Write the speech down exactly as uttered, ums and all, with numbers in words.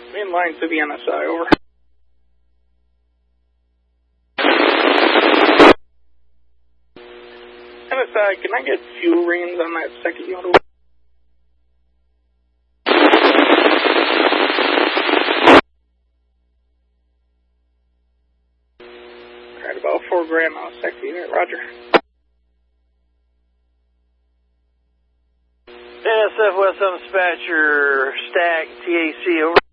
Main line to the N S I, over. N S I, can I get fuel reams on that second unit? Alright, about four grand on the second unit, roger. N S F West Dispatcher, stack T A C, over.